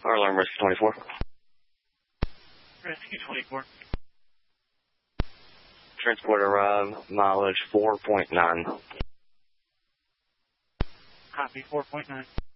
Our alarm rescue 24. Rescue 24. Transporter arrived, mileage 4.9. Copy 4.9.